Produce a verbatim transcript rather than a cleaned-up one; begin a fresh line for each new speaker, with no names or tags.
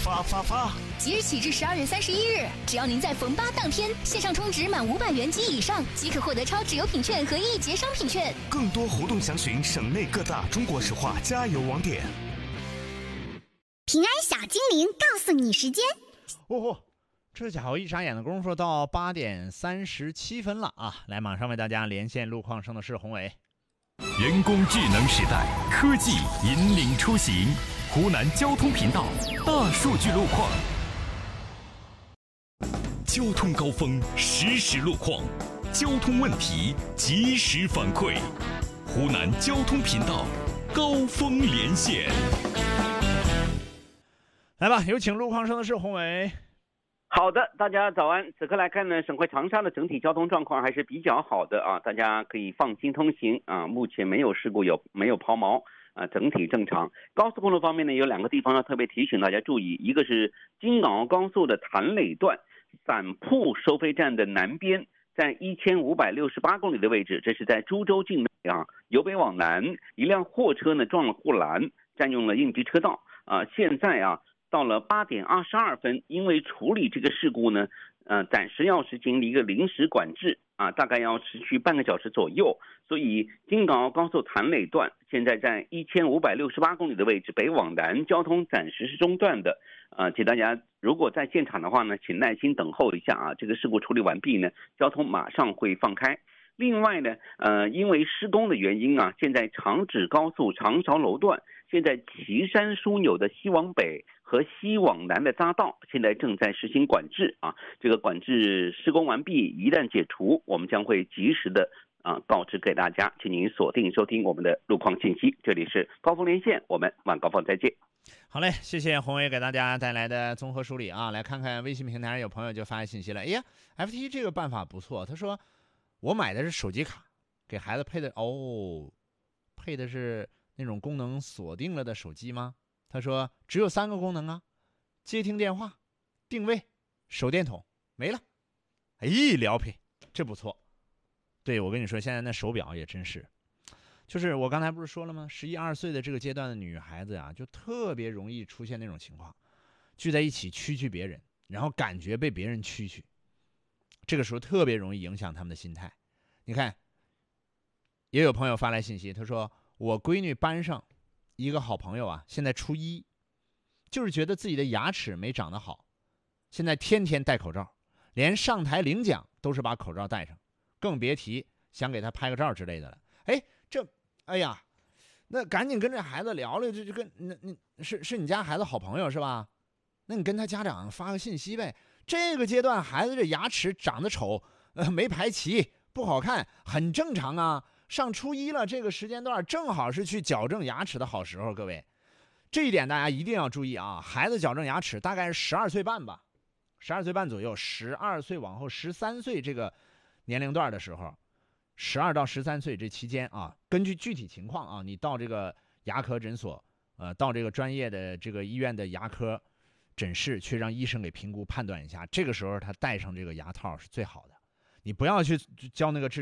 发发发！
即日起至十二月三十一日，只要您在逢八当天线上充值满五百元及以上，即可获得超值优品券和一节商品券。
更多活动详询省内各大中国石化加油网点。
平安小精灵告诉你时间。
哦吼，这家伙一眨眼的功夫到八点三十七分了啊！来，马上为大家连线路况，生的是宏伟。
人工智能时代，科技引领出行。湖南交通频道大数据路况，交通高峰实时路况，交通问题及时反馈。湖南交通频道高峰连线。
来吧，有请路况生的是宏伟。
好的，大家早安。此刻来看呢，省会长沙的整体交通状况还是比较好的啊，大家可以放心通行啊。目前没有事故，有没有抛锚啊，整体正常。高速公路方面呢，有两个地方要特别提醒大家注意，一个是京港澳高速的潭磊段散铺收费站的南边，在一千五百六十八公里的位置，这是在株洲境内啊，由北往南，一辆货车呢撞了护栏，占用了应急车道啊。现在啊。到了八点二十二分，因为处理这个事故呢，呃，暂时要实行一个临时管制啊，大概要持续半个小时左右。所以京港澳高速潭磊段现在在一千五百六十八公里的位置，北往南交通暂时是中断的。啊，请大家如果在现场的话呢，请耐心等候一下啊，这个事故处理完毕呢，交通马上会放开。另外呢，呃，因为施工的原因啊，现在长指高速长潮楼段，现在岐山枢纽的西往北和西往南的匝道，现在正在实行管制啊。这个管制施工完毕，一旦解除，我们将会及时的啊告知给大家，请您锁定收听我们的路况信息。这里是高峰连线，我们晚高峰再见。
好嘞，谢谢宏伟给大家带来的综合梳理啊。来看看微信平台上有朋友就发来信息了，哎呀 ，F T 这个办法不错，他说。我买的是手机卡，给孩子配的哦，配的是那种功能锁定了的手机吗？他说只有三个功能啊，接听电话、定位、手电筒，没了。哎，聊配，这不错。对，我跟你说，现在那手表也真是，就是我刚才不是说了吗？十一二岁的这个阶段的女孩子啊，就特别容易出现那种情况，聚在一起蛐蛐别人，然后感觉被别人蛐蛐。这个时候特别容易影响他们的心态。你看，也有朋友发来信息，他说我闺女班上一个好朋友啊，现在初一，就是觉得自己的牙齿没长得好，现在天天戴口罩，连上台领奖都是把口罩戴上，更别提想给他拍个照之类的了。哎，这，哎呀，那赶紧跟这孩子聊聊，这就跟那你是是你家孩子好朋友是吧？那你跟他家长发个信息呗。这个阶段孩子这牙齿长得丑，呃，没排齐，不好看，很正常啊。上初一了，这个时间段正好是去矫正牙齿的好时候，各位，这一点大家一定要注意啊。孩子矫正牙齿大概是十二岁半吧，十二岁半左右，十二岁往后十三岁这个年龄段的时候，十二到十三岁这期间啊，根据具体情况啊，你到这个牙科诊所，呃，到这个专业的这个医院的牙科。诊室去让医生给评估判断一下，这个时候他戴上这个牙套是最好的，你不要去交那个治